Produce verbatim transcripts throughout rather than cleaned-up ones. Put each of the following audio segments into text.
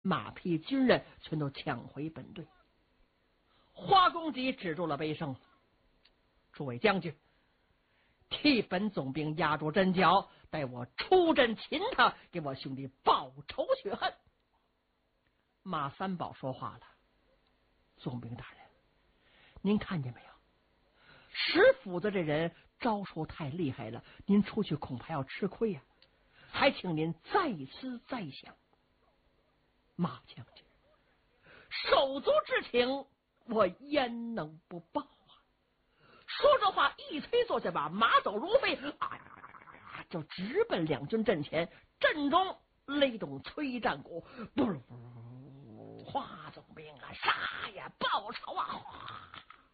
马匹军人全都抢回本队。花公吉止住了悲声，诸位将军，替本总兵压住阵脚，待我出阵擒他，给我兄弟报仇雪恨。马三宝说话了，总兵大人，您看见没有？石斧子这人招数太厉害了，您出去恐怕要吃亏呀、啊，还请您再思再想。马将军，手足之情，我焉能不报啊？说着话，一催坐下马，马走如飞，啊呀呀呀呀，就直奔两军阵前。阵中雷动催战鼓，不噜不噜，花总兵啊，杀呀，报仇啊！哗，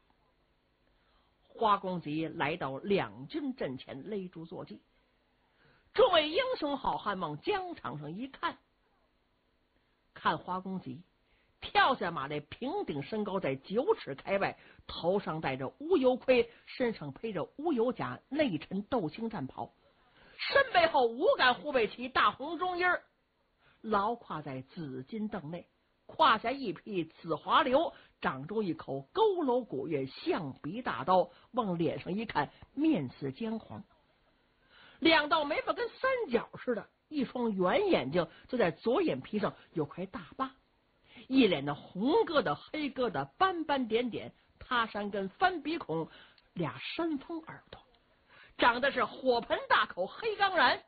花公吉来到两军阵前，勒住坐骑。诸位英雄好汉往疆场上一看，看花公吉跳下马来，平顶身高在九尺开外，头上戴着乌油盔，身上披着乌油甲，内衬斗青战袍，身背后五杆护卫旗，大红中衣儿牢挎在紫金镫内，胯下一匹紫华流，掌中一口佝偻古月象鼻大刀，往脸上一看，面似姜黄，两道眉毛跟三角似的，一双圆眼睛就在左眼皮上有块大疤，一脸的红疙瘩黑疙瘩斑斑点点，他山根翻鼻孔，俩山峰耳朵，长得是火盆大口黑钢髯。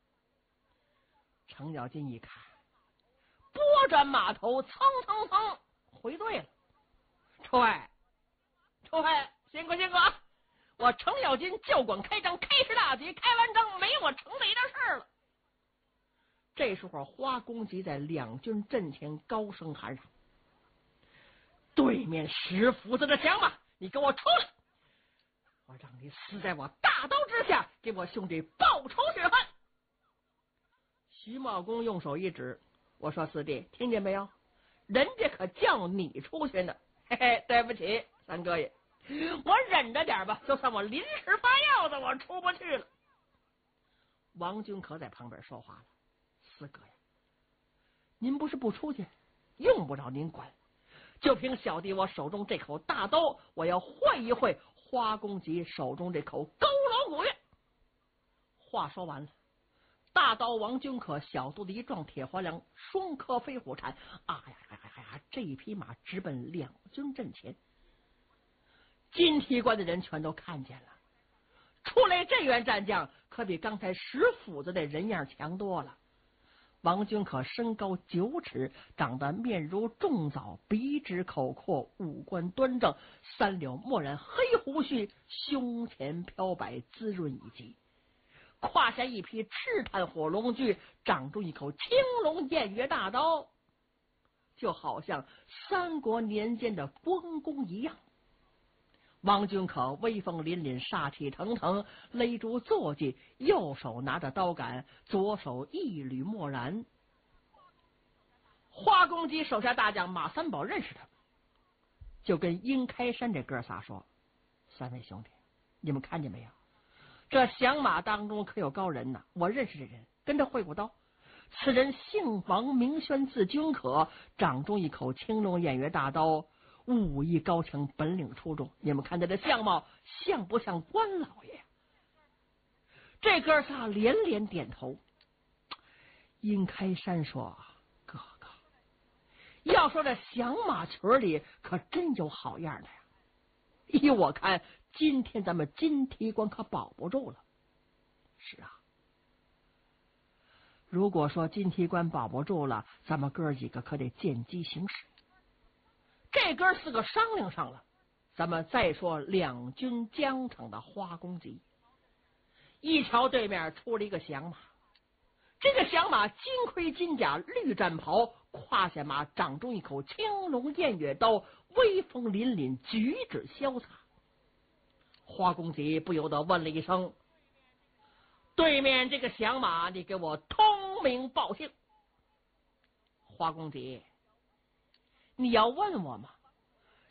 程咬金一看，拨转马头，蹭蹭蹭回队了。诸位诸位辛苦辛苦啊，我程咬金教官开张，开市大吉，开完张没我城内的事了。这时候花公吉在两军阵前高声喊嚷，对面石斧子的响马，你给我出来，我让你死在我大刀之下，给我兄弟报仇雪恨。徐茂公用手一指，我说四弟听见没有，人家可叫你出去呢。嘿嘿，对不起三哥爷，我忍着点吧，就算我临时发药的，我出不去了。王君可在旁边说话了，四哥呀，您不是不出去，用不着您管，就凭小弟我手中这口大刀，我要会一会花公吉手中这口佝偻古月。话说完了，大刀王君可小肚子一撞，铁环梁双颗飞虎铲，啊呀呀呀呀！这一匹马直奔两军阵前。金提关的人全都看见了，出来这员战将可比刚才石斧子的人样强多了。王君可身高九尺，长得面如重枣，鼻直口阔，五官端正，三绺墨染黑胡须，胸前飘摆，滋润以极。胯下一匹赤炭火龙驹，掌中一口青龙偃月大刀，就好像三国年间的关公一样。王君可威风凛凛，杀气腾腾，勒住坐骑，右手拿着刀杆，左手一缕墨然。花公吉手下大将马三宝认识他，就跟殷开山这哥仨说，三位兄弟，你们看见没有，这响马当中可有高人呢，我认识这人，跟他会过刀。此人姓王，名宣，字君可，掌中一口青龙偃月大刀，武艺高强，本领出众。你们看他的相貌像不像关老爷？这哥仨连连点头。殷开山说，哥哥，要说这响马群里可真有好样的呀，依我看今天咱们金提关可保不住了。是啊，如果说金提关保不住了，咱们哥几个可得见机行事。这哥四个商量上了，咱们再说两军疆场的花公吉。一瞧对面出了一个响马，这个响马金盔金甲绿战袍，胯下马掌中一口青龙偃月刀，威风凛凛，举止潇洒。花公吉不由得问了一声，对面这个响马，你给我通名报姓。花公吉，你要问我吗？